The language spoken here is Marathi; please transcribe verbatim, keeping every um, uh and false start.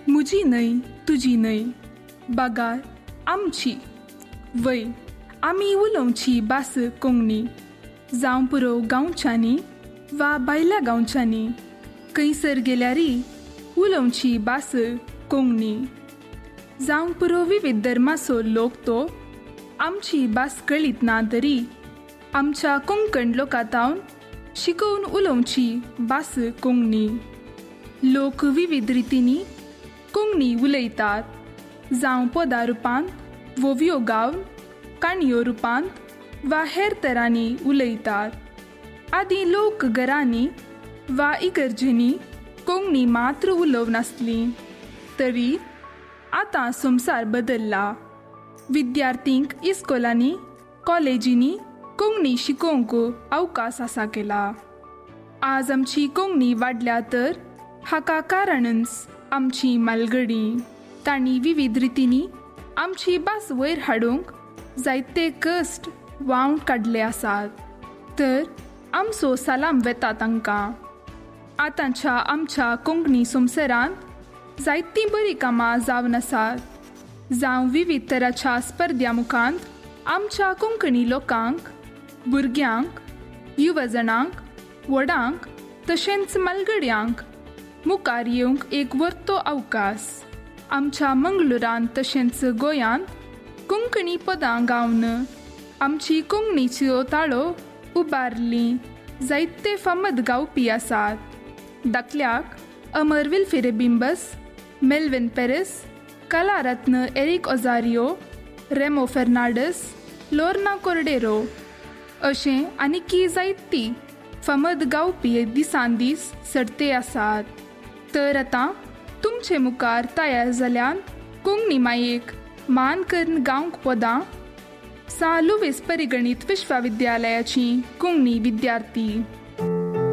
मुजी न्हय तुजी न्हय, बागार आमची. वय आमी उलोवची भास कोंकणी, जावं पुरो गांवच्यांनी वा भायल्या गांवच्यांनी. खंयसर गेल्यारी उलोवची भास कोंकणी. जावं पुरो विविध धर्माचो लोक तो आमची भास कळीत ना तरी आमच्या कोंकण लोकांतावन शिकोवन उलोवची भास कोंकणी. लोक विविध रितींनी कोंकणी उलयतात, जावं पदां रुपांत, वोवयो गावन, काणयो रुपांत वा हेर तरांनी उलयतात. आदीं लोक घरांनी वा इगर्जेनी कोंकणी मात्र उलोवनासलीं, तरी आतां संवसार बदल्ला. विद्यार्थींक इस्कोलांनी कॉलेजींनी कोंकणी शिकोवंक अवकाश आसा केला. आज आमची कोंकणी वाडल्या तर हाका कारणच आमची मालगडी. तांणी विविध रितींनी आमची भास वयर हाडूंक जायते कश्ट वावून काडले आसात, तर आमचो सलाम वेता तांकां. आतांच्या आमच्या कोंकणी संवसारांत जायतीं बरीं कामां जावन आसात, जावं विविध तरांच्या स्पर्धा मुखांत आमच्या कोंकणी लोकांक, भुरग्यांक, युवजणांक, व्हडांक तशेंच मालगड्यांक मुखार येवंक एक वर्तो अवकाश. आमच्या मंगळुरांत तशेंच गोंयांत कोंकणी पदां गावन आमची कोंकणीच्यो ताळो उबारली जायते फामाद गावपी आसात. दाखल्याक अमर फिरेबिंबस, मेल्विन पेरिस, कलारत्न एरिक ओझारियो, रेमो फेर्नांडस, लोर्ना कोर्डेरो अशें आनीकी जायतीं फामाद गावपी दिसान दीस सर्ते आसात. तर आतां तुमचे मुखार तयार जाल्यान कोंकणी मायेक मान करून गावंक पदां सा लुईस परिगणीत विश्वविद्यालयाची कोंकणी विद्यार्थी.